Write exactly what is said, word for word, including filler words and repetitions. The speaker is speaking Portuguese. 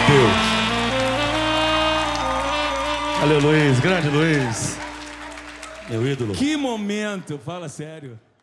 Deus. Valeu, Luiz. Grande Luiz. Meu ídolo. Que momento, fala sério.